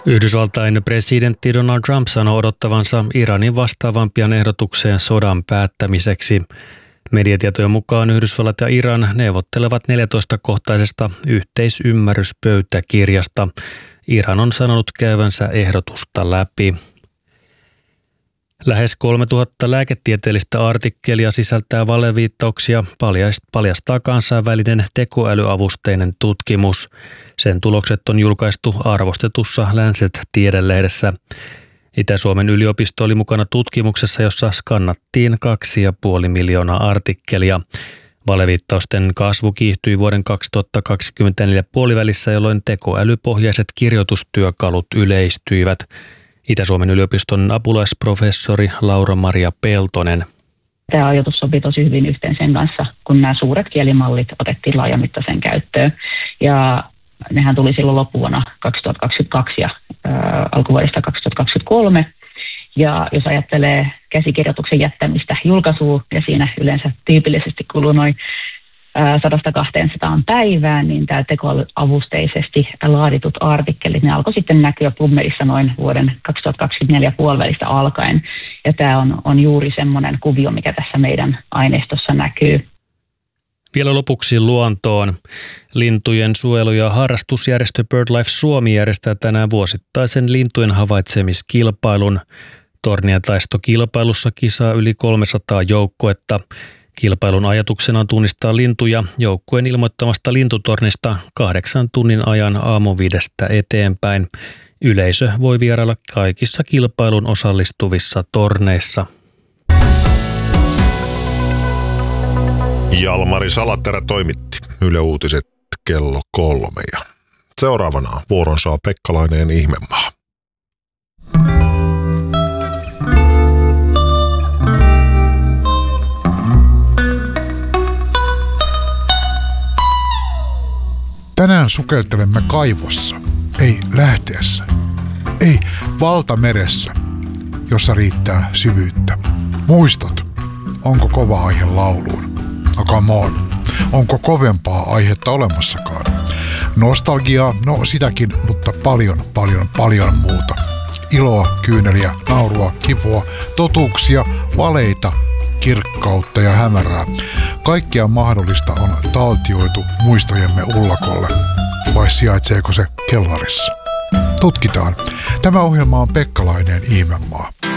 Yhdysvaltain presidentti Donald Trump sanoi odottavansa Iranin vastaavan ehdotukseen sodan päättämiseksi. Mediatietojen mukaan Yhdysvallat ja Iran neuvottelevat 14-kohtaisesta yhteisymmärryspöytäkirjasta. Iran on sanonut käyvänsä ehdotusta läpi. Lähes 3000 lääketieteellistä artikkelia sisältää valeviittauksia, paljastaa kansainvälinen tekoälyavusteinen tutkimus. Sen tulokset on julkaistu arvostetussa Lancet-tiedelehdessä. Itä-Suomen yliopisto oli mukana tutkimuksessa, jossa skannattiin 2,5 miljoonaa artikkelia. Valeviittausten kasvu kiihtyi vuoden 2024 puolivälissä, jolloin tekoälypohjaiset kirjoitustyökalut yleistyivät. Itä-Suomen yliopiston apulaisprofessori Laura-Maria Peltonen. Tämä ajatus sopii tosi hyvin yhteen sen kanssa, kun nämä suuret kielimallit otettiin laajamittaisen käyttöön. Ja nehän tuli silloin loppuvuonna 2022 ja alkuvuodesta 2023. Ja jos ajattelee käsikirjoituksen jättämistä julkaisuun, ja siinä yleensä tyypillisesti kuluu noin 100-200 päivää, niin tämä tekoälyavusteisesti laaditut artikkelit, ne alkoi sitten näkyä PubMedissa noin vuoden 2024 puolivälistä alkaen. Ja tämä on juuri semmoinen kuvio, mikä tässä meidän aineistossa näkyy. Vielä lopuksi luontoon. Lintujen suojelu- ja harrastusjärjestö BirdLife Suomi järjestää tänään vuosittaisen lintujen havaitsemiskilpailun. Torniataistokilpailussa kisaa yli 300 joukkuetta. Kilpailun ajatuksena on tunnistaa lintuja joukkueen ilmoittamasta lintutornista 8 tunnin ajan aamuviidestä eteenpäin. Yleisö voi vierailla kaikissa kilpailun osallistuvissa torneissa. Jalmari Salaterä toimitti Yle Uutiset kello 3. Ja seuraavana vuoron saa Pekkalainen Ihmemaa. Tänään sukeltelemme kaivossa, ei lähteessä, ei valtameressä, jossa riittää syvyyttä. Muistot, onko kova aihe lauluun? No come on, onko kovempaa aihetta olemassakaan? Nostalgiaa, no sitäkin, mutta paljon muuta. Iloa, kyyneliä, naurua, kipua, totuuksia, valeita, kirkkautta ja hämärää. Kaikkea mahdollista on taltioitu muistojemme ullakolle. Vai sijaitseeko se kellarissa? Tutkitaan. Tämä ohjelma on Pekkalainen Ihmemaa.